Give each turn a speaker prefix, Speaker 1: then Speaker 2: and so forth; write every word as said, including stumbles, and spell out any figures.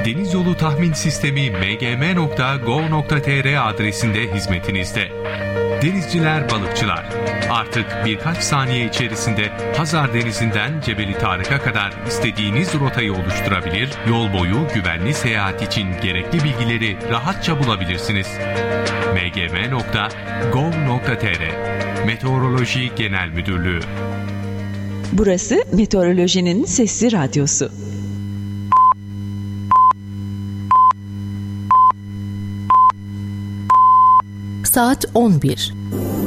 Speaker 1: Deniz Yolu Tahmin Sistemi m g m nokta gov nokta t r adresinde hizmetinizde. Denizciler, balıkçılar, artık birkaç saniye içerisinde Hazar Denizi'nden Cebeli Tarık'a kadar istediğiniz rotayı oluşturabilir, yol boyu güvenli seyahat için gerekli bilgileri rahatça bulabilirsiniz. m g m nokta gov nokta t r Meteoroloji Genel Müdürlüğü.
Speaker 2: Burası Meteorolojinin Sesli Radyosu.
Speaker 3: Saat on bir.